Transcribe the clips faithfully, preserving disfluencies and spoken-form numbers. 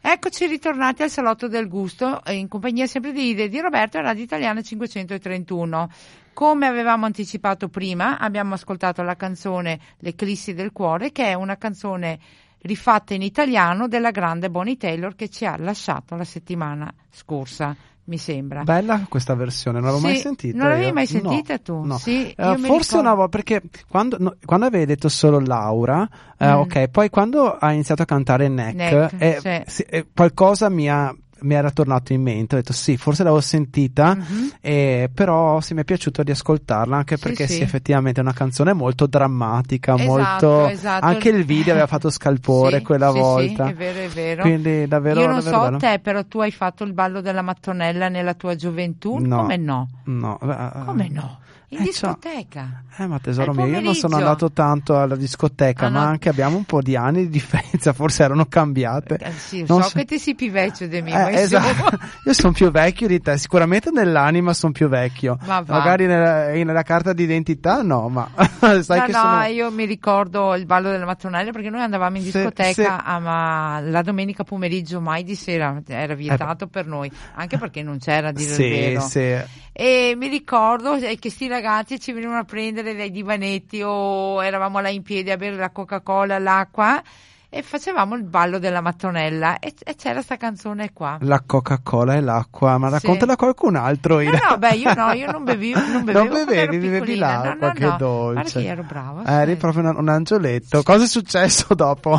Eccoci ritornati al Salotto del Gusto, in compagnia sempre di Ide e di Roberto e Radio Italiana cinquecentotrentuno. Come avevamo anticipato prima, abbiamo ascoltato la canzone L'Eclissi del Cuore, che è una canzone rifatta in italiano della grande Bonnie Taylor, che ci ha lasciato la settimana scorsa, mi sembra. Bella questa versione, non l'avevo sì, mai sentita. Non l'avevi io. mai sentita no, tu? No. Sì, uh, forse una volta, perché quando, no, quando avevi detto solo Laura, uh, mm. ok, poi quando ha iniziato a cantare Neck, Neck eh, sì. sì, eh, qualcosa mi ha mi era tornato in mente, ho detto sì, forse l'avevo sentita, mm-hmm. eh, però sì, mi è piaciuto di ascoltarla, anche sì, perché sì. sì, effettivamente è una canzone molto drammatica, esatto, molto esatto. Anche il video aveva fatto scalpore sì, quella sì, volta. Sì, è vero, è vero. Quindi davvero Io non davvero so bello. te, però tu hai fatto il ballo della mattonella nella tua gioventù? No, come no? No. Come no? In eh, discoteca. Eh, ma tesoro mio, io non sono andato tanto alla discoteca, ah, ma no. anche abbiamo un po' di anni di differenza, forse erano cambiate. Eh, sì, non so, so che ti sei più vecchio di me, eh, ma esatto. Io sono più vecchio di te, sicuramente nell'anima sono più vecchio. Ma va. Magari nella, nella carta d'identità no, ma sai no, che no, sono... io mi ricordo il ballo della mattonella, perché noi andavamo in discoteca se, se... a, ma la domenica pomeriggio, mai di sera, era vietato eh, per noi, anche perché non c'era, a dire sì, il vero. Sì. E mi ricordo che sti ragazzi ci venivano a prendere dai divanetti o eravamo là in piedi a bere la Coca-Cola, l'acqua, e facevamo il ballo della mattonella e, e c'era sta canzone qua. La Coca-Cola e l'acqua, ma sì. raccontala qualcun altro. No, no, beh, io no, io non bevevo, non bevevo, non bevevi, bevevi l'acqua, no, no, che no. dolce. Guarda che ero brava. Eh, eri proprio un, un angioletto. Sì. Cosa è successo dopo?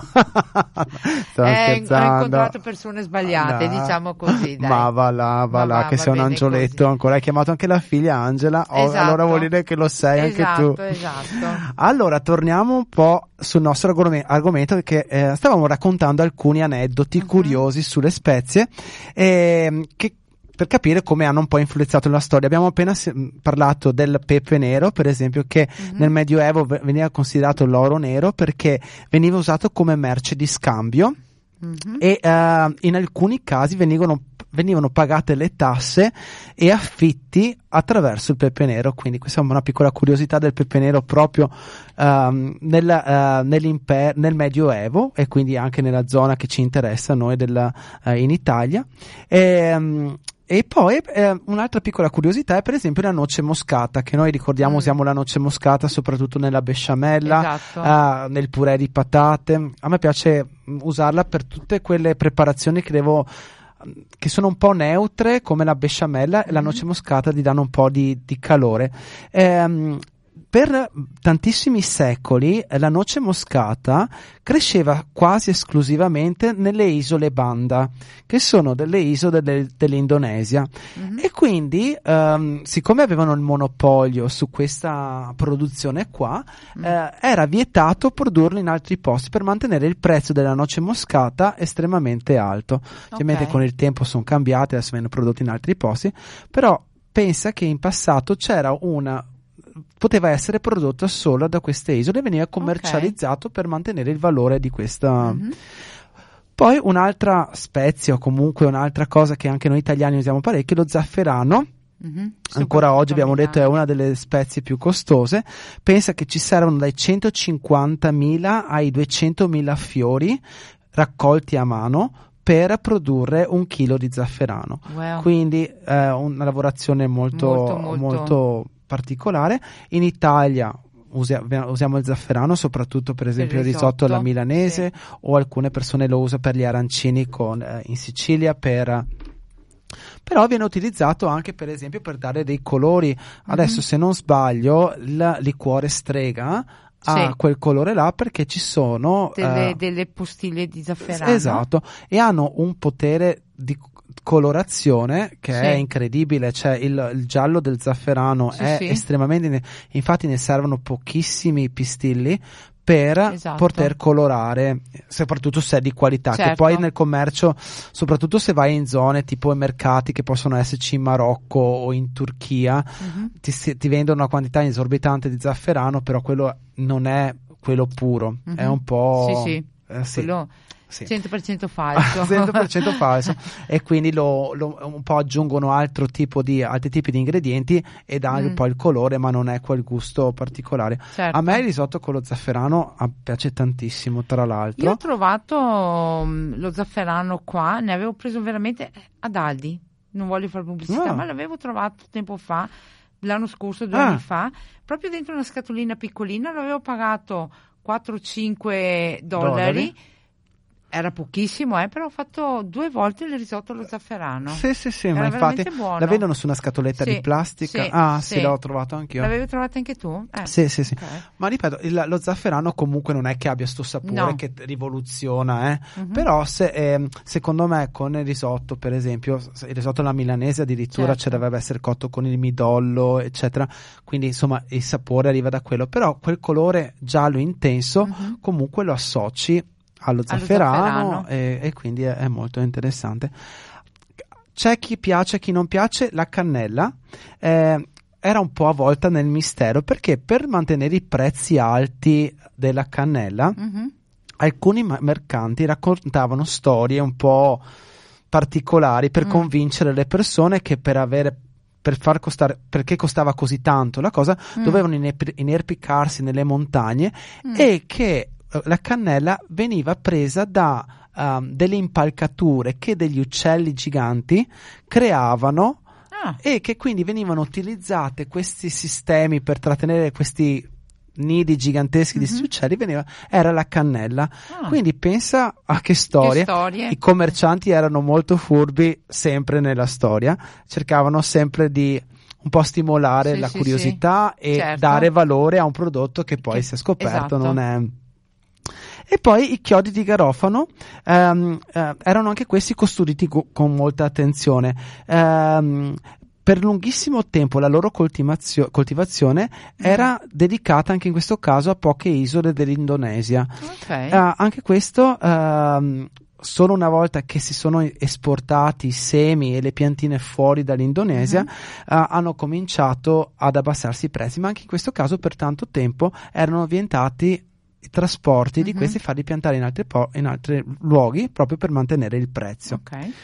Stavo eh, scherzando. Ho incontrato persone sbagliate, no. diciamo così, dai. Ma va là, va là, che sei un angioletto così. Ancora. Hai chiamato anche la figlia Angela, esatto. Oh, allora vuol dire che lo sei esatto, anche tu. Esatto. Allora, torniamo un po' sul nostro argomento, perché eh, stavamo raccontando alcuni aneddoti uh-huh. curiosi sulle spezie eh, che per capire come hanno un po' influenzato la storia. Abbiamo appena se- parlato del pepe nero, per esempio, che uh-huh. nel Medioevo v- veniva considerato l'oro nero perché veniva usato come merce di scambio uh-huh. e uh, in alcuni casi venivano venivano pagate le tasse e affitti attraverso il pepe nero. Quindi questa è una piccola curiosità del pepe nero proprio um, nel, uh, nel Medioevo, e quindi anche nella zona che ci interessa a noi della, uh, in Italia. E, um, E poi eh, un'altra piccola curiosità è per esempio la noce moscata, che noi ricordiamo mm. usiamo la noce moscata soprattutto nella besciamella, esatto. uh, nel purè di patate. A me piace usarla per tutte quelle preparazioni che devo che sono un po' neutre, come la besciamella, mm. e la noce moscata ti danno un po' di, di calore. Ehm, Per tantissimi secoli la noce moscata cresceva quasi esclusivamente nelle isole Banda, che sono delle isole delle, dell'Indonesia, mm-hmm. e quindi um, siccome avevano il monopolio su questa produzione qua, mm. eh, era vietato produrlo in altri posti per mantenere il prezzo della noce moscata estremamente alto. Ovviamente okay. con il tempo sono cambiate, adesso vengono prodotti in altri posti, però pensa che in passato c'era una poteva essere prodotto solo da queste isole e veniva commercializzato okay. per mantenere il valore di questa. Mm-hmm. Poi un'altra spezia, o comunque un'altra cosa che anche noi italiani usiamo parecchio, lo zafferano. Mm-hmm. Ancora oggi abbiamo detto è una delle spezie più costose. Pensa che ci servono dai centocinquantamila ai duecentomila fiori raccolti a mano per produrre un chilo di zafferano. Wow. Quindi eh, una lavorazione molto molto, molto... molto particolare. In Italia usiamo, usiamo il zafferano soprattutto per esempio il risotto, risotto alla milanese, sì. o alcune persone lo usano per gli arancini con, eh, in Sicilia, per però viene utilizzato anche per esempio per dare dei colori. Adesso mm-hmm. se non sbaglio il liquore strega ha sì. quel colore là perché ci sono delle, uh, delle postiglie di zafferano, esatto, e hanno un potere di colorazione che sì. è incredibile. Cioè il, il giallo del zafferano sì, è sì. estremamente, infatti ne servono pochissimi pistilli per esatto. poter colorare, soprattutto se è di qualità, certo. che poi nel commercio, soprattutto se vai in zone tipo i mercati che possono esserci in Marocco o in Turchia, uh-huh. ti, ti vendono una quantità esorbitante di zafferano, però quello non è quello puro, uh-huh. è un po' sì, sì. eh, sì. quello Sì. cento per cento falso. cento per cento falso. E quindi lo, lo, un po' aggiungono altro tipo di, altri tipi di ingredienti e dà mm. un po' il colore, ma non è quel gusto particolare. Certo. A me il risotto con lo zafferano piace tantissimo, tra l'altro. Io ho trovato um, lo zafferano qua, ne avevo preso veramente ad Aldi, non voglio fare pubblicità, ah. ma l'avevo trovato tempo fa, l'anno scorso, due ah. anni fa, proprio dentro una scatolina piccolina, l'avevo pagato quattro cinque dollari. dollari. Era pochissimo, eh, però ho fatto due volte il risotto allo zafferano. Sì, sì, sì, Era ma infatti buono. la vedono su una scatoletta sì, di plastica. Sì, ah, sì, sì, l'ho trovato anch'io. L'avevi trovato anche tu? Eh. Sì, sì, sì. Okay. Ma ripeto, il, lo zafferano comunque non è che abbia sto sapore no. che rivoluziona, eh. Mm-hmm. Però se, eh, secondo me con il risotto, per esempio, il risotto alla milanese addirittura certo. cioè, dovrebbe essere cotto con il midollo, eccetera. Quindi insomma il sapore arriva da quello. Però quel colore giallo intenso mm-hmm. comunque lo associ allo zafferano, allo zafferano. E, e quindi è, è molto interessante. C'è chi piace, chi non piace. La cannella eh, era un po' avvolta nel mistero, perché per mantenere i prezzi alti della cannella mm-hmm. alcuni ma- mercanti raccontavano storie un po' particolari per mm. convincere le persone che per avere per far costare, perché costava così tanto la cosa, mm. dovevano inerp- inerpicarsi nelle montagne mm. e che la cannella veniva presa da um, delle impalcature che degli uccelli giganti creavano ah. e che quindi venivano utilizzate questi sistemi per trattenere questi nidi giganteschi mm-hmm. di questi uccelli, veniva, era la cannella. Ah. Quindi pensa a che storie. che storie. I commercianti erano molto furbi sempre nella storia, cercavano sempre di un po' stimolare sì, la sì, curiosità sì. e certo. dare valore a un prodotto che poi che, si è scoperto esatto. non è. E poi i chiodi di garofano ehm, eh, erano anche questi costruiti co- con molta attenzione. Ehm, per lunghissimo tempo la loro coltivazio- coltivazione mm. era dedicata anche in questo caso a poche isole dell'Indonesia. Okay. Eh, anche questo ehm, solo una volta che si sono esportati i semi e le piantine fuori dall'Indonesia mm-hmm. uh, hanno cominciato ad abbassarsi i prezzi, ma anche in questo caso per tanto tempo erano vietati i trasporti mm-hmm. di questi, farli piantare in altri, po- in altri luoghi proprio per mantenere il prezzo. Okay.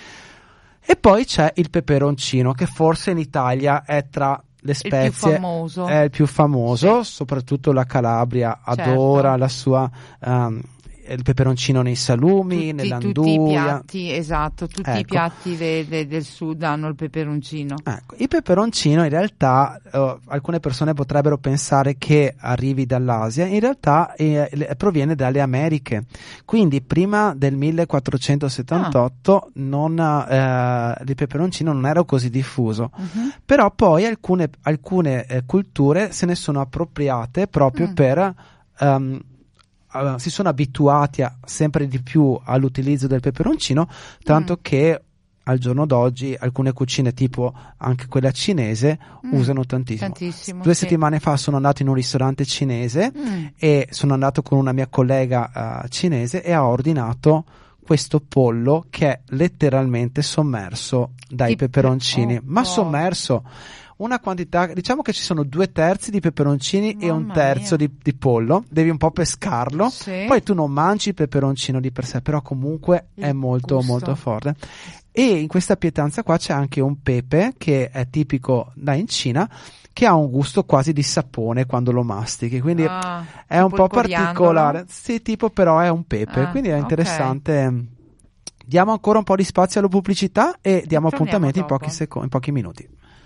E poi c'è il peperoncino, che forse in Italia è tra le spezie il più famoso. È il più famoso, sì. soprattutto la Calabria adora certo. la sua um, il peperoncino nei salumi, tutti, nell'anduia. Tutti i piatti, esatto, tutti ecco. i piatti de, de, del sud hanno il peperoncino. Ecco, il peperoncino in realtà, uh, alcune persone potrebbero pensare che arrivi dall'Asia, in realtà eh, proviene dalle Americhe. Quindi prima del millequattrocentosettantotto ah. non, uh, il peperoncino non era così diffuso. Uh-huh. Però poi alcune, alcune eh, culture se ne sono appropriate proprio mm. per... Um, Uh, si sono abituati a, sempre di più all'utilizzo del peperoncino, tanto mm. che al giorno d'oggi alcune cucine, tipo anche quella cinese, mm. usano tantissimo. tantissimo Due sì. settimane fa sono andato in un ristorante cinese mm. e sono andato con una mia collega uh, cinese e ha ordinato questo pollo che è letteralmente sommerso dai tipo, peperoncini, oh, ma oh. sommerso una quantità, diciamo che ci sono due terzi di peperoncini Mamma e un terzo di, di pollo, devi un po' pescarlo, sì. poi tu non mangi il peperoncino di per sé, però comunque il è molto gusto. molto forte. E in questa pietanza qua c'è anche un pepe che è tipico da in Cina, che ha un gusto quasi di sapone quando lo mastichi, quindi ah, è un po' particolare, sì, tipo, però è un pepe, ah, quindi è interessante. Okay. Diamo ancora un po' di spazio alla pubblicità e diamo appuntamento in dopo. pochi, seco- in pochi minuti.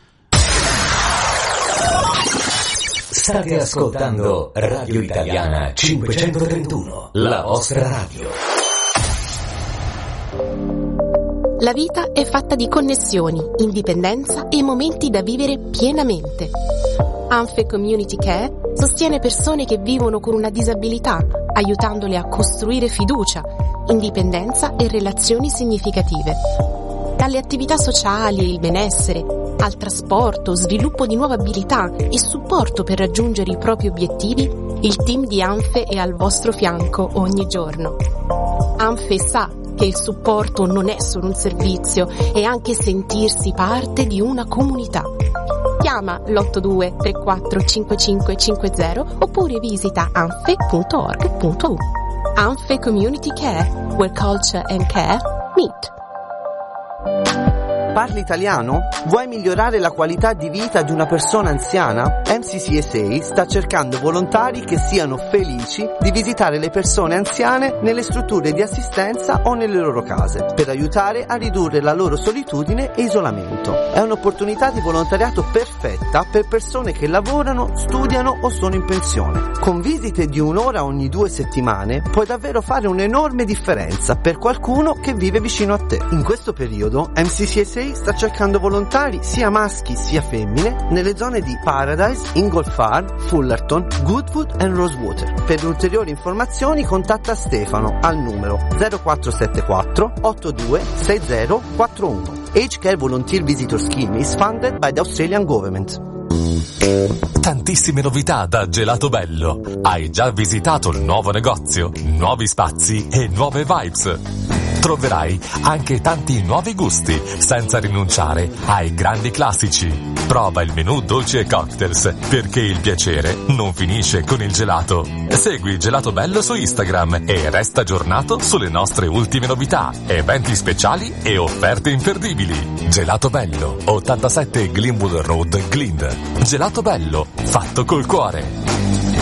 State ascoltando Radio Italiana cinquecentotrentuno, la vostra radio. La vita è fatta di connessioni, indipendenza e momenti da vivere pienamente. Anfe Community Care sostiene persone che vivono con una disabilità, aiutandole a costruire fiducia, indipendenza e relazioni significative. Dalle attività sociali e il benessere, al trasporto, sviluppo di nuove abilità e supporto per raggiungere i propri obiettivi, il team di Anfe è al vostro fianco ogni giorno. Anfe sa che il supporto non è solo un servizio, è anche sentirsi parte di una comunità. Chiama l'otto due tre quattro cinque cinque cinque zero oppure visita anfe punto org punto u. Anfe Community Care, where culture and care meet. Parli italiano? Vuoi migliorare la qualità di vita di una persona anziana? M C C S A sta cercando volontari che siano felici di visitare le persone anziane nelle strutture di assistenza o nelle loro case, per aiutare a ridurre la loro solitudine e isolamento. È un'opportunità di volontariato perfetta per persone che lavorano, studiano o sono in pensione. Con visite di un'ora ogni due settimane puoi davvero fare un'enorme differenza per qualcuno che vive vicino a te. In questo periodo M C C S A sta cercando volontari sia maschi sia femmine nelle zone di Paradise, Inglefarb, Fullerton, Goodwood e Rosewater. Per ulteriori informazioni contatta Stefano al numero zero quattro sette quattro otto due sei zero quattro uno. Age Care Volunteer Visitor Scheme is funded by the Australian Government. Tantissime novità da Gelato Bello. Hai già visitato il nuovo negozio, nuovi spazi e nuove vibes. Troverai anche tanti nuovi gusti, senza rinunciare ai grandi classici. Prova il menù dolci e cocktails, perché il piacere non finisce con il gelato. Segui Gelato Bello su Instagram e resta aggiornato sulle nostre ultime novità, eventi speciali e offerte imperdibili. Gelato Bello, ottantasette Glenwood Road, Glynn. Gelato Bello, fatto col cuore.